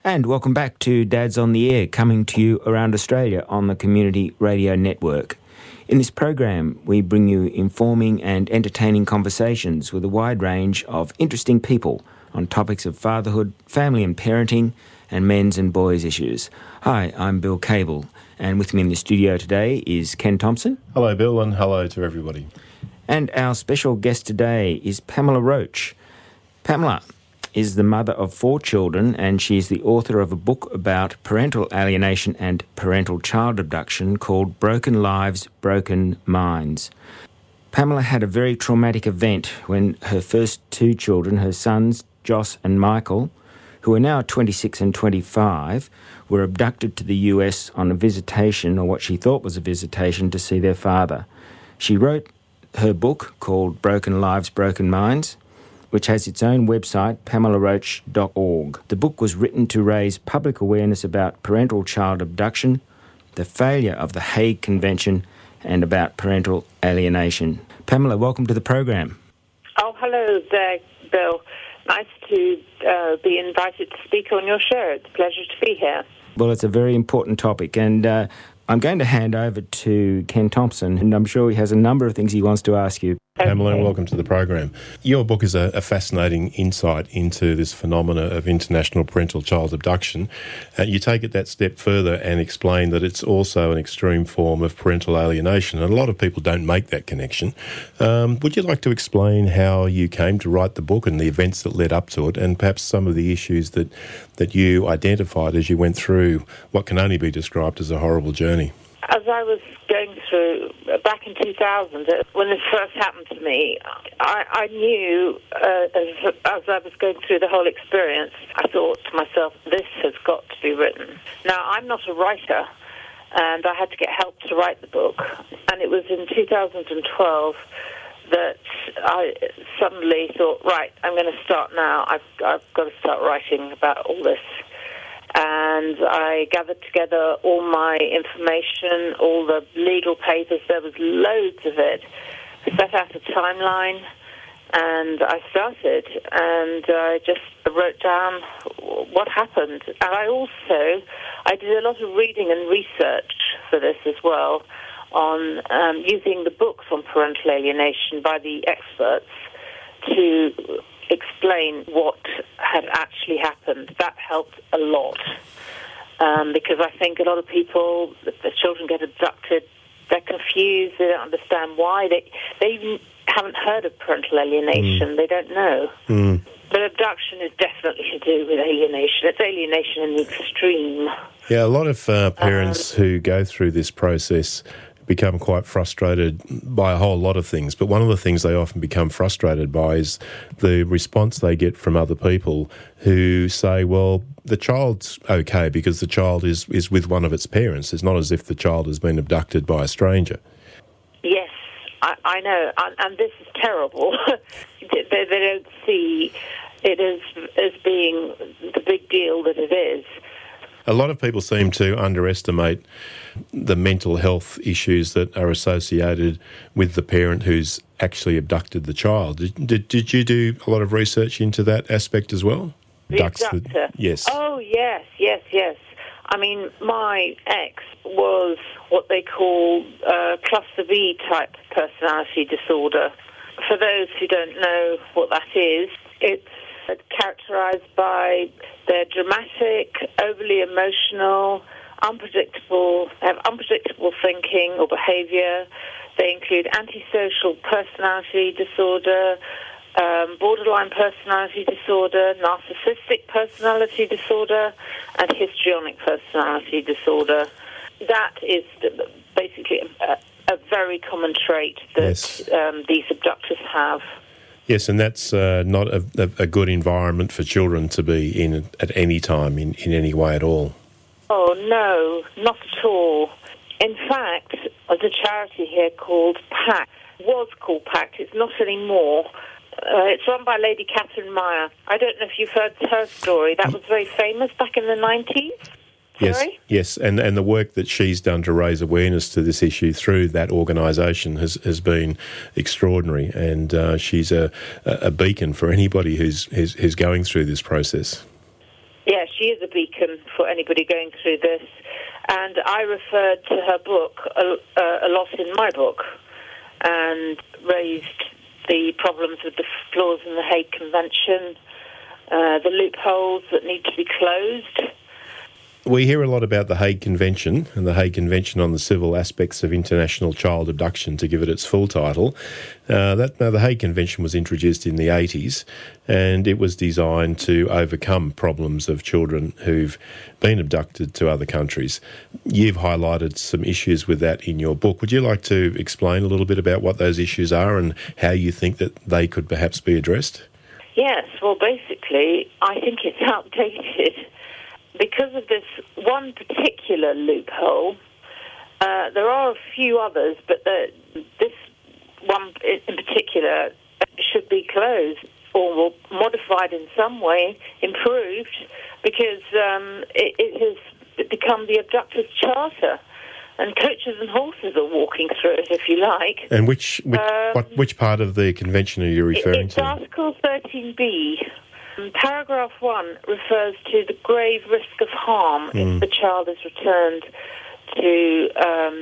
And welcome back to Dads on the Air, coming to you around Australia on the Community Radio Network. In this program, we bring you informing and entertaining conversations with a wide range of interesting people on topics of fatherhood, family and parenting, and men's and boys' issues. Hi, I'm Bill Cable, and with me in the studio today is Ken Thompson. Hello, Bill, and hello to everybody. And our special guest today is Pamela Roach. Pamela is the mother of 4 children, and she's the author of a book about parental alienation and parental child abduction called Broken Lives, Broken Minds. Pamela had a very traumatic event when her first 2 children, her sons Joss and Michael, who are now 26 and 25, were abducted to the US on a visitation, or what she thought was a visitation, to see their father. She wrote her book called Broken Lives, Broken Minds, which has its own website, pamelaroach.org. The book was written to raise public awareness about parental child abduction, the failure of the Hague Convention, and about parental alienation. Pamela, welcome to the program. Oh, hello there, Bill. Nice to be invited to speak on your show. It's a pleasure to be here. Well, it's a very important topic, and I'm going to hand over to Ken Thompson, and I'm sure he has a number of things he wants to ask you. Pamela, welcome to the program. Your book is a fascinating insight into this phenomena of international parental child abduction. You take it that step further and explain that it's also an extreme form of parental alienation, and a lot of people don't make that connection. Would you like to explain how you came to write the book and the events that led up to it, and perhaps some of the issues that you identified as you went through what can only be described as a horrible journey? As I was going through, back in 2000, when this first happened to me, I knew, as I was going through the whole experience, I thought to myself, this has got to be written. Now, I'm not a writer, and I had to get help to write the book. And it was in 2012 that I suddenly thought, right, I'm going to start now. I've got to start writing about all this. And I gathered together all my information, all the legal papers. There was loads of it. I set out a timeline, and I started. And I just wrote down what happened. And I did a lot of reading and research for this as well, on using the books on parental alienation by the experts to explain what had actually happened. That helped a lot, because I think a lot of people, the children get abducted, they're confused, they don't understand why, they even haven't heard of parental alienation, they don't know. But abduction is definitely to do with alienation. It's alienation in the extreme. Yeah, a lot of parents who go through this process become quite frustrated by a whole lot of things. But one of the things they often become frustrated by is the response they get from other people who say, well, the child's okay because the child is with one of its parents. It's not as if the child has been abducted by a stranger. Yes, I know. And this is terrible. They don't see it as being the big deal that it is. A lot of people seem to underestimate the mental health issues that are associated with the parent who's actually abducted the child. Did you do a lot of research into that aspect as well? The abductor? Yes. Oh, yes. I mean, my ex was what they call cluster B type personality disorder. For those who don't know what that is, it's characterized by their dramatic, overly emotional, unpredictable thinking or behavior. They include antisocial personality disorder, borderline personality disorder, narcissistic personality disorder, and histrionic personality disorder. That is basically a very common trait that these abductors have. Yes, and that's not a good environment for children to be in at any time, in any way at all. Oh, no, not at all. In fact, there's a charity here called PACT. It was called PACT, it's not anymore. It's run by Lady Catherine Meyer. I don't know if you've heard her story. That was very famous back in the 90s. Yes, and the work that she's done to raise awareness to this issue through that organisation has been extraordinary, and she's a beacon for anybody who's going through this process. Yeah, she is a beacon for anybody going through this. And I referred to her book a lot in my book and raised the problems with the flaws in the Hague Convention, the loopholes that need to be closed. We hear a lot about the Hague Convention and the Hague Convention on the Civil Aspects of International Child Abduction, to give it its full title. The Hague Convention was introduced in the 80s, and it was designed to overcome problems of children who've been abducted to other countries. You've highlighted some issues with that in your book. Would you like to explain a little bit about what those issues are and how you think that they could perhaps be addressed? Yes, well, basically, I think it's outdated. Because of this one particular loophole, there are a few others, but this one in particular should be closed or modified in some way, improved, because it has become the abductor's charter. And coaches and horses are walking through it, if you like. And which part of the convention are you referring to? It's Article 13B. Paragraph 1 refers to the grave risk of harm if the child is returned to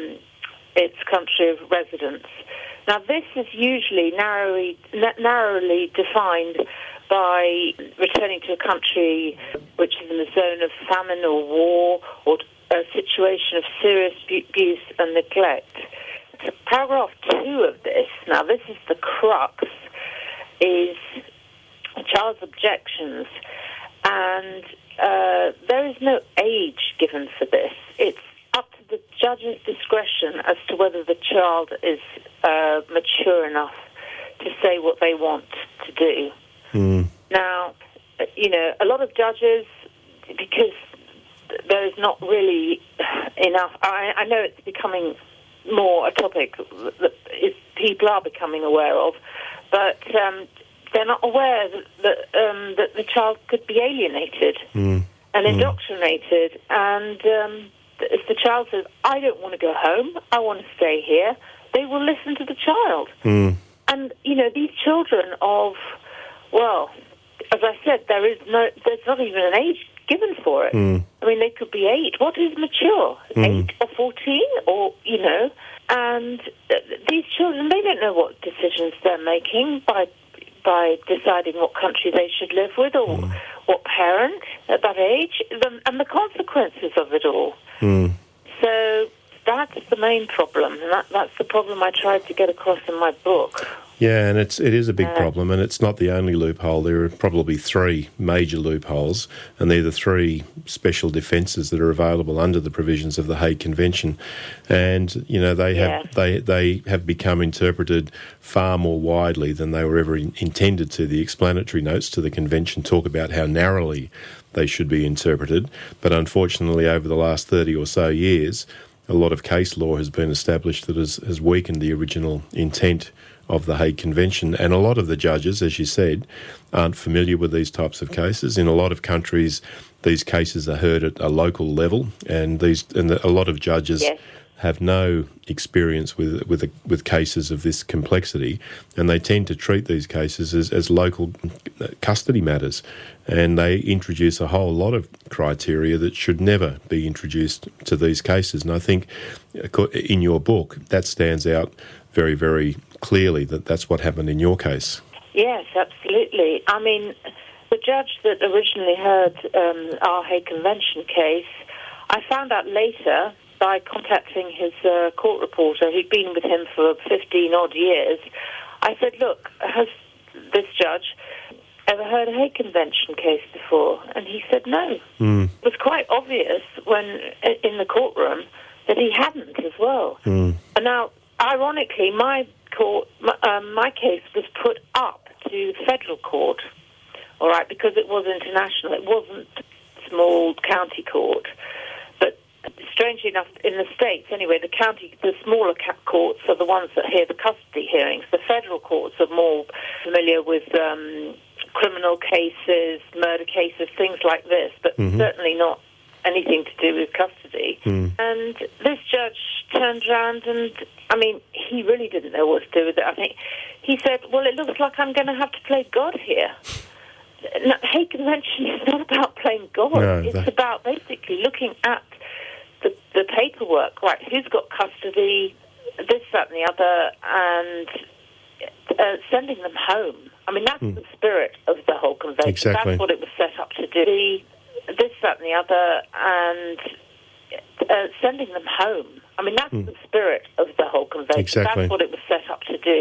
its country of residence. Now, this is usually narrowly defined by returning to a country which is in the zone of famine or war or a situation of serious abuse and neglect. So paragraph 2 of this, now this is the crux, is a child's objections, and there is no age given for this. It's up to the judge's discretion as to whether the child is mature enough to say what they want to do. Now, a lot of judges, because there is not really enough, I know it's becoming more a topic that people are becoming aware of, but they're not aware that the child could be alienated and indoctrinated. And if the child says, I don't want to go home, I want to stay here, they will listen to the child. And, these children of, well, as I said, there's not even an age given for it. I mean, they could be 8. What is mature? 8 or 14? Or, and these children, they don't know what decisions they're making by deciding what country they should live with or what parent at that age, and the consequences of it all. So that's the main problem, and that's the problem I tried to get across in my book. Yeah, and it is a big problem, and it's not the only loophole. There are probably 3 major loopholes, and they're the 3 special defences that are available under the provisions of the Hague Convention. And they have become interpreted far more widely than they were ever intended to. The explanatory notes to the convention talk about how narrowly they should be interpreted, but unfortunately, over the last 30 or so years, a lot of case law has been established that has weakened the original intent of the Hague Convention, and a lot of the judges, as you said, aren't familiar with these types of cases. In a lot of countries, these cases are heard at a local level, and a lot of judges have no experience with cases of this complexity, and they tend to treat these cases as local custody matters, and they introduce a whole lot of criteria that should never be introduced to these cases. And I think in your book that stands out very, very clearly that's what happened in your case. Yes, absolutely. I mean, the judge that originally heard our Hague Convention case, I found out later by contacting his court reporter, who'd been with him for 15-odd years. I said, look, has this judge ever heard a Hague Convention case before? And he said no. It was quite obvious when in the courtroom that he hadn't as well. And now, ironically, my case was put up to federal court, all right, because it was international. It wasn't small county court. But strangely enough, in the States, anyway, the smaller courts are the ones that hear the custody hearings. The federal courts are more familiar with criminal cases, murder cases, things like this, but certainly not anything to do with custody. And this judge turned around and, I mean, he really didn't know what to do with it. I think he said, well, it looks like I'm going to have to play God here. Hague Convention is not about playing God. No, it's about basically looking at the paperwork, right? Who's got custody, this, that, and the other, and sending them home. I mean, that's the spirit of the whole convention. Exactly. That's what it was set up to do. This, that, and the other, and sending them home. I mean, that's the spirit of the whole convention. Exactly. That's what it was set up to do.